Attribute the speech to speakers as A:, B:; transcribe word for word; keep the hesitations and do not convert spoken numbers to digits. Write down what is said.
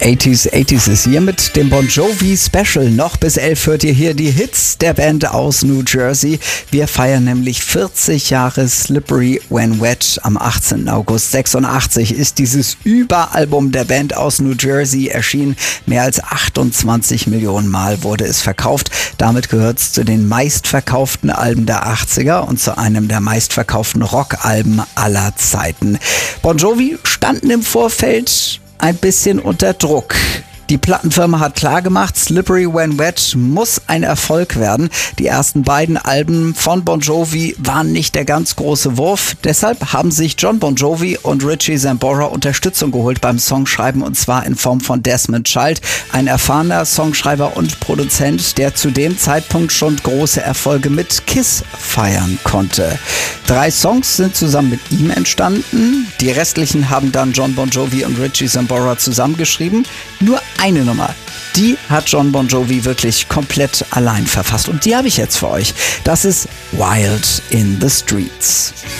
A: achtziger, achtziger ist hier mit dem Bon Jovi Special. Noch bis elf hört ihr hier die Hits der Band aus New Jersey. Wir feiern nämlich vierzig Jahre Slippery When Wet. Am achtzehnten August sechsundachtzig ist dieses Überalbum der Band aus New Jersey erschienen. Mehr als achtundzwanzig Millionen Mal wurde es verkauft. Damit gehört es zu den meistverkauften Alben der achtziger und zu einem der meistverkauften Rockalben aller Zeiten. Bon Jovi standen im Vorfeld ein bisschen unter Druck. Die Plattenfirma hat klargemacht, Slippery When Wet muss ein Erfolg werden. Die ersten beiden Alben von Bon Jovi waren nicht der ganz große Wurf. Deshalb haben sich Jon Bon Jovi und Richie Sambora Unterstützung geholt beim Songschreiben, und zwar in Form von Desmond Child, ein erfahrener Songschreiber und Produzent, der zu dem Zeitpunkt schon große Erfolge mit Kiss feiern konnte. Drei Songs sind zusammen mit ihm entstanden. Die restlichen haben dann Jon Bon Jovi und Richie Sambora zusammengeschrieben. Nur eine Nummer, die hat Jon Bon Jovi wirklich komplett allein verfasst, und die habe ich jetzt für euch. Das ist Wild in the Streets.